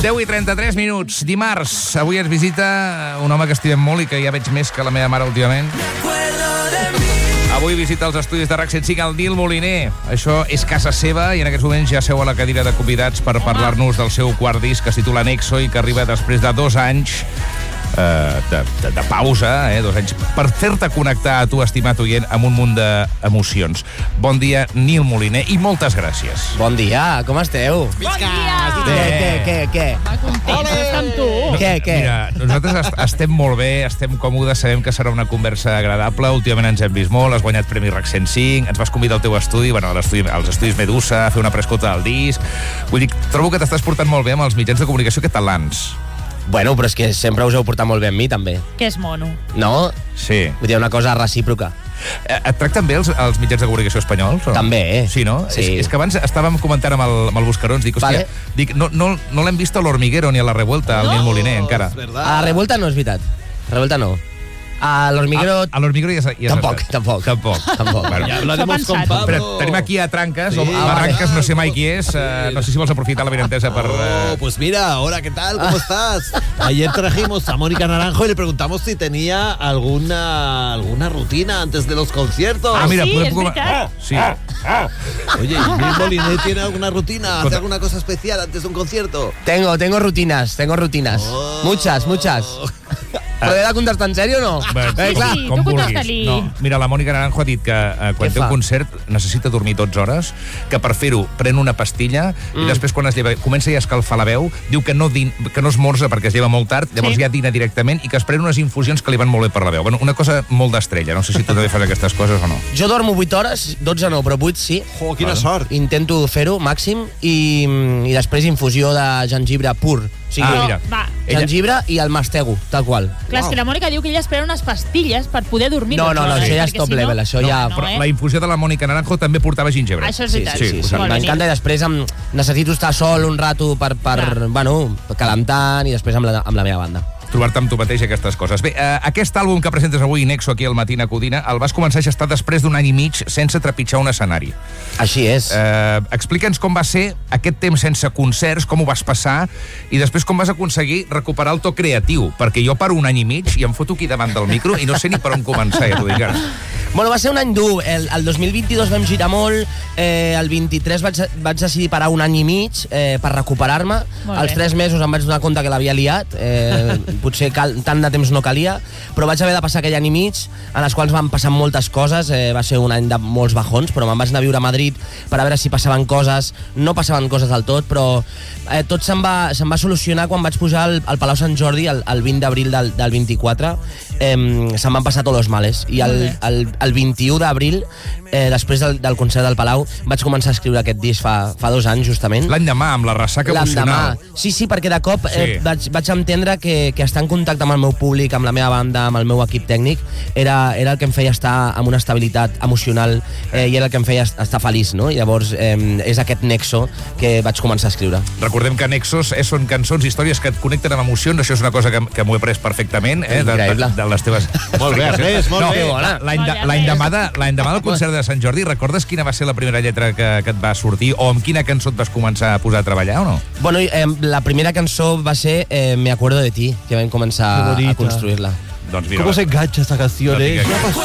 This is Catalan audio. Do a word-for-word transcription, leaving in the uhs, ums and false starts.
deu i trenta-tres minuts, dimarts. Avui ens visita un home que estimem molt i que ja veig més que la meva mare últimament. Avui visita els estudis de RAC cent cinc el Nil Moliner. Això és casa seva i en aquests moments ja seu a la cadira de convidats per parlar-nos del seu quart disc que es titula Nexo i que arriba després de dos anys eh, de, de, de pausa, eh, dos anys, per fer-te connectar a tu, estimat oient, amb un munt d'emocions. Bon dia, Nil Moliner, i moltes gràcies. Bon dia, com esteu? Bon dia! Què, què, què, què? Va content d'estar amb tu. Què, què? Mira, nosaltres est estem molt bé, estem còmodes, sabem que serà una conversa agradable. Últimament ens hem vist molt, has guanyat Premi RAC cent cinc, ens vas convidar al teu estudi, bueno, als estudis Medusa, a fer una prescota del disc. Vull dir, trobo que t'estàs portant molt bé amb els mitjans de comunicació catalans. Bueno, però és que sempre us heu portat molt bé amb mi, també. Que és mono. No? Sí. Vull dir, una cosa recíproca. Eh, et tracten bé els, els mitjans de comunicació espanyols? O? També, eh? Sí, no? Sí. És, és que abans estàvem comentant amb el, amb el Buscarons, dic, hòstia, Vale. dic, no, no, no l'hem vist a l'Hormiguero ni a la Revuelta, al Nil Moliner, encara. A Revuelta no és veritat. A Revuelta no. A l'Hormiguero... A, a l'Hormiguero ja, ja Tampoc, tampoc. Tampoc. Tampoc. Bueno. Ya hablaremos con Pensat. Pero Pablo. tenim aquí a Trancas, Sí. o Ah, Barrancas, vale. no sé mai qui és. Eh, no sé si vols aprofitar la benentesa per... Oh, Eh... pues mira, hola, ¿qué tal? ¿Cómo estás? Ayer trajimos a Mónica Naranjo y le preguntamos si tenía alguna alguna rutina antes de los conciertos. Ah, mira, sí, podem és com- veritat. Sí. Oye, ¿y Nil Moliner tiene alguna rutina? ¿Hace Escolta. alguna cosa especial antes de un concierto? Tengo, tengo rutinas, tengo rutinas. Oh. Muchas, muchas. Però he de contestar en sèrio o no? Bé, Eh, clar. Sí, com tu vulguis. contesta-li. No, mira, la Mònica Naranjo ha dit que eh, quan Què té un fa? concert necessita dormir dotze hores, que per fer-ho pren una pastilla Mm. i després quan es lleva, comença ja a escalfar la veu, diu que no, din, que no esmorza perquè es lleva molt tard, llavors Sí. ja dina directament i que es pren unes infusions que li van molt bé per la veu. Bueno, una cosa molt d'estrella, no sé si tu també fas aquestes coses o no. Jo dormo vuit hores, dotze no, però vuit sí. Jo, quina sort. Intento fer-ho màxim i, i després infusió de gengibre pur. O sigui, Ah, mira. Va. Ella- gengibre i el mastego, tal qual. Clar, és que la Mònica diu que ella espera unes pastilles per poder dormir. No, dotze no, no, hores, això ja és perquè top si level, no... això No, ja... però eh? la infusió de la Mònica Naranjo també portava gingebre. Això és veritat. Sí, sí, ho sap. Molt bé, M'encanta i després em, necessito estar sol un rato per, per Clar. bueno, calentant i després amb la, amb la meva banda. Trobar-te amb tu mateix i aquestes coses. Bé, eh, aquest àlbum que presentes avui, Nexo, aquí al Matina Codina, el vas començar a gestar després d'un any i mig sense trepitjar un escenari. Així és. Eh, Explica'ns com va ser aquest temps sense concerts, com ho vas passar, i després com vas aconseguir recuperar el to creatiu, perquè jo paro un any i mig i em foto aquí davant del micro i no sé ni per on començar, ja t'ho dic ara. Bueno, va ser un any dur. El, el dos mil vint-i-dos vam girar molt, eh, el vint-i-tres vaig, vaig decidir parar un any i mig eh, per recuperar-me. Molt Als bé. tres mesos em vaig donar compte que l'havia liat, eh, potser cal, tant de temps no calia, però vaig haver de passar aquell any i mig, en els quals van passar moltes coses, eh, va ser un any de molts bajons, però me'n vaig anar a viure a Madrid per a veure si passaven coses, no passaven coses del tot, però eh, tot se'm va, se'm va solucionar quan vaig pujar al, al Palau Sant Jordi el, el vint d'abril del, del vint-i-quatre, eh, se'm van passar tots los males, i el, Molt bé. el, el vint-i-u d'abril, eh, després del, del concert del Palau, vaig començar a escriure aquest disc fa, fa dos anys, justament. L'any demà, amb la ressaca emocional. Sí, sí, perquè de cop eh, Sí. vaig, vaig entendre que, que estar en contacte amb el meu públic, amb la meva banda, amb el meu equip tècnic, era, era el que em feia estar amb una estabilitat emocional eh, i era el que em feia est- estar feliç, no? I llavors eh, és aquest nexo que vaig començar a escriure. Recordem que Nexos eh, són cançons, històries que et connecten amb emocions, això és una cosa que, que m'ho he pres perfectament, eh, de, de, Increïble. de les teves... Molt bé, Ernest, molt no, bé. la- L'any de, Molt bé, l'any Ernest. demà, de, l'any demà del concert de Sant Jordi, recordes quina va ser la primera lletra que, que et va sortir o amb quina cançó et vas començar a posar a treballar o no? Bueno, i, eh, la primera cançó va ser eh, Me acuerdo de ti, que vam començar Que bonita. a construir-la. Doncs mira, ¿Cómo se engancha esta canción, No eh? digas ¿Qué ha que- pasado?